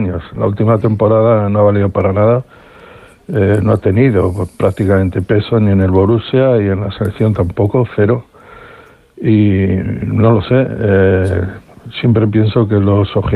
años. La última temporada no ha valido para nada. No ha tenido prácticamente peso ni en el Borussia y en la selección tampoco, cero. Y no lo sé, siempre pienso que los objetivos